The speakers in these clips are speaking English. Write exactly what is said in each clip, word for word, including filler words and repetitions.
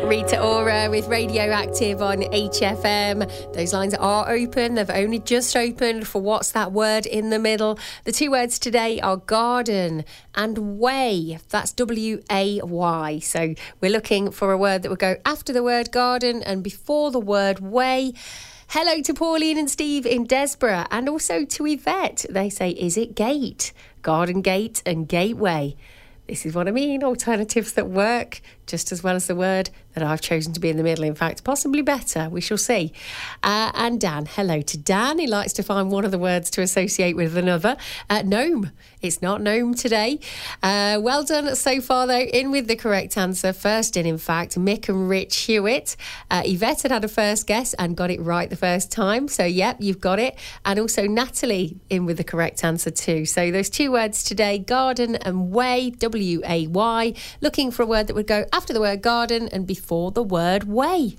Rita Ora with Radioactive on H F M. Those lines are open. They've only just opened for what's that word in the middle. The two words today are garden and way. That's W A Y. So we're looking for a word that would go after the word garden and before the word way. Hello to Pauline and Steve in Desborough, and also to Yvette. They say, is it gate? Garden gate and gateway. This is what I mean, alternatives that work just as well as the word that I've chosen to be in the middle. In fact, possibly better. We shall see. Uh, and Dan, hello to Dan. He likes to find one of the words to associate with another. Uh, gnome. It's not gnome today. Uh, well done so far, though. In with the correct answer. First in, in fact, Mick and Rich Hewitt. Uh, Yvette had had a first guess and got it right the first time. So, yep, you've got it. And also Natalie in with the correct answer too. So those two words today, garden and way, W A Y. Looking for a word that would go after the word garden and before the word way.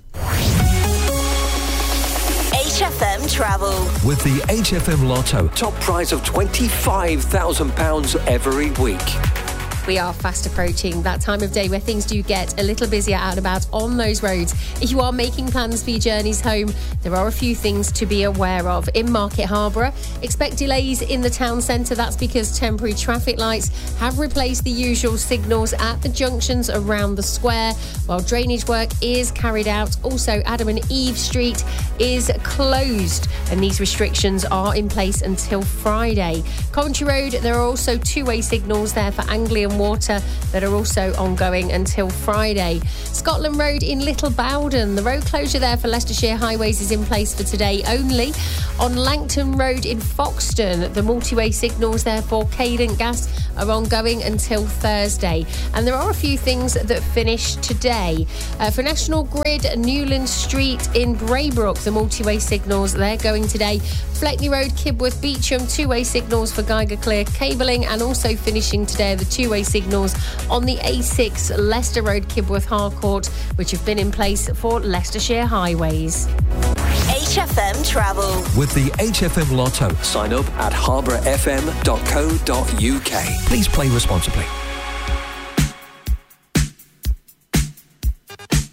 H F M Travel. With the H F M Lotto, top prize of twenty-five thousand pounds every week. We are fast approaching that time of day where things do get a little busier out and about on those roads. If you are making plans for your journeys home, there are a few things to be aware of. In Market Harborough, expect delays in the town centre. That's because temporary traffic lights have replaced the usual signals at the junctions around the square, while drainage work is carried out. Also, Adam and Eve Street is closed, and these restrictions are in place until Friday. Coventry Road, there are also two-way signals there for Anglian Water that are also ongoing until Friday. Scotland Road in Little Bowden, the road closure there for Leicestershire Highways is in place for today only. On Langton Road in Foxton, the multi-way signals there for Cadent Gas are ongoing until Thursday. And there are a few things that finish today. Uh, for National Grid, Newland Street in Braybrook, the multi-way signals, they're going today. Fleckney Road, Kibworth, Beecham, two-way signals for Geiger Clear cabling, and also finishing today are the two-way signals on the A six, Leicester Road, Kibworth, Harcourt, which have been in place for Leicestershire Highways. H F M Travel. With the H F M Lotto, sign up at harborough f m dot co dot u k. Please play responsibly.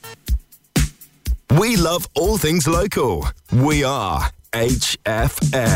We love all things local. We are H F M.